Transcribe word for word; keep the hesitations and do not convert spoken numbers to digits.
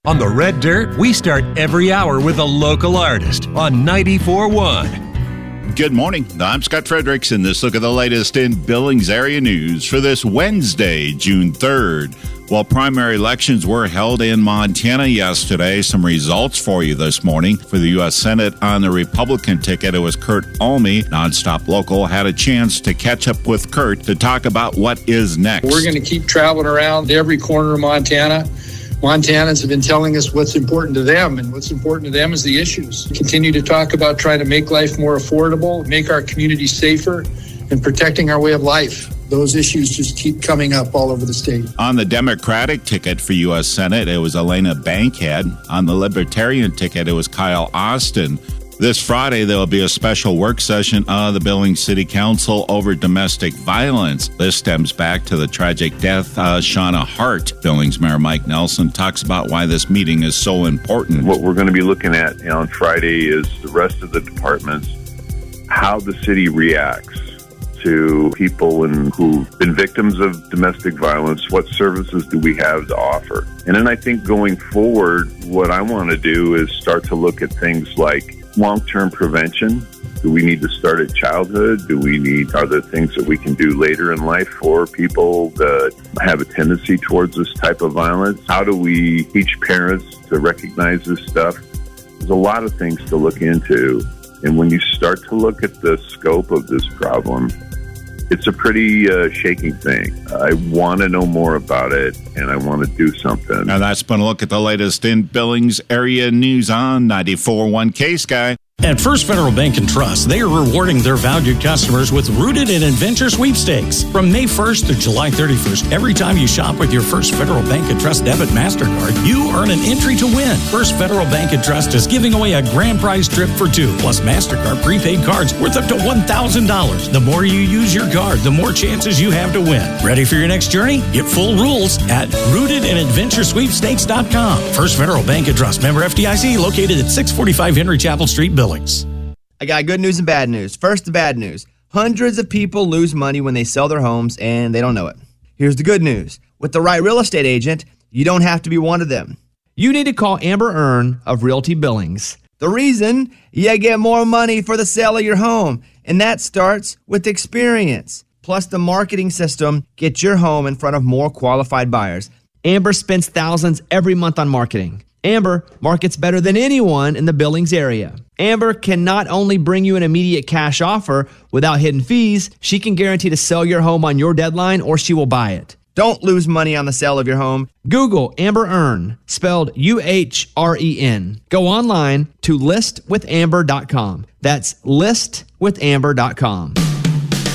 On the Red Dirt, we start every hour with a local artist on ninety-four point one. Good morning. I'm Scott Fredericks, and this look at the latest in Billings area news for this Wednesday, June third. While primary elections were held in Montana yesterday, some results for you this morning. For the U S Senate on the Republican ticket, it was Kurt Alme. Nonstop Local had a chance to catch up with Kurt to talk about what is next. We're going to keep traveling around every corner of Montana. Montanans have been telling us what's important to them, and what's important to them is the issues. We continue to talk about trying to make life more affordable, make our community safer, and protecting our way of life. Those issues just keep coming up all over the state. On the Democratic ticket for U S Senate, it was Elena Bankhead. On the Libertarian ticket, it was Kyle Austin. This Friday, there will be a special work session of the Billings City Council over domestic violence. This stems back to the tragic death of Shauna Hart. Billings Mayor Mike Nelson talks about why this meeting is so important. What we're going to be looking at on Friday is the rest of the departments, how the city reacts to people in, who've been victims of domestic violence. What services do we have to offer? And then I think going forward, what I want to do is start to look at things like long-term prevention. Do we need to start at childhood? Do we need, are there things that we can do later in life for people that have a tendency towards this type of violence? How do we teach parents to recognize this stuff? There's a lot of things to look into. And when you start to look at the scope of this problem, it's a pretty uh, shaking thing. I want to know more about it, and I want to do something. Now that's been a look at the latest in Billings area news on ninety-four point one K-Sky. At First Federal Bank and Trust, they are rewarding their valued customers with Rooted in Adventure sweepstakes. From May first through July thirty-first, every time you shop with your First Federal Bank and Trust debit MasterCard, you earn an entry to win. First Federal Bank and Trust is giving away a grand prize trip for two, plus MasterCard prepaid cards worth up to one thousand dollars. The more you use your card, the more chances you have to win. Ready for your next journey? Get full rules at rooted in adventure sweepstakes dot com. First Federal Bank and Trust, member F D I C, located at six forty-five Henry Chapel Street, Billings. I got good news and bad news. First, the bad news. Hundreds of people lose money when they sell their homes, and they don't know it. Here's the good news. With the right real estate agent, you don't have to be one of them. You need to call Amber Earn of Realty Billings. The reason? You get more money for the sale of your home, and that starts with experience. Plus, the marketing system gets your home in front of more qualified buyers. Amber spends thousands every month on marketing. Amber markets better than anyone in the Billings area. Amber can not only bring you an immediate cash offer without hidden fees, she can guarantee to sell your home on your deadline or she will buy it. Don't lose money on the sale of your home. Google Amber Earn, spelled U H R E N. Go online to list with amber dot com. That's list with amber dot com.